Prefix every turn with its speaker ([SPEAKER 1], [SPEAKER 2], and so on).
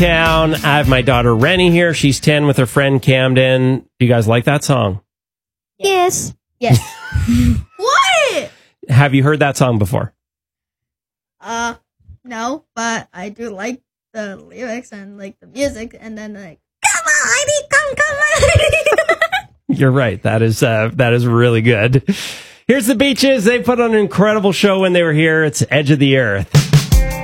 [SPEAKER 1] Town. I have my daughter Rennie here. She's 10 with her friend Camden. Do you guys like that song?
[SPEAKER 2] Yes.
[SPEAKER 3] Yes.
[SPEAKER 2] What?
[SPEAKER 1] Have you heard that song before?
[SPEAKER 2] No, but I do like the lyrics and like the music, and then like, come on, Heidi, come on, Heidi.
[SPEAKER 1] You're right. That is really good. Here's the Beaches. They put on an incredible show when they were here. It's Edge of the Earth.